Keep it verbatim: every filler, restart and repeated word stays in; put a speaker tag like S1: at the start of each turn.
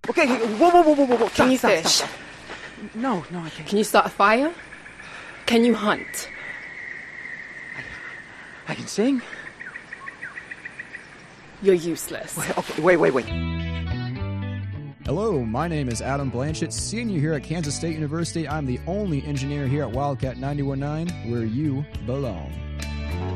S1: Okay, whoa, whoa, whoa, whoa, whoa, whoa.
S2: Can
S1: Stop,
S2: you
S1: stop,
S2: fish?
S1: stop, stop. No, no, I can't.
S2: Can you start a fire? Can you hunt?
S1: I can sing?
S2: You're useless.
S1: Wait, okay, wait, wait, wait.
S3: Hello, my name is Adam Blanchett, senior here at Kansas State University. I'm the only engineer here at Wildcat ninety-one point nine, where you belong.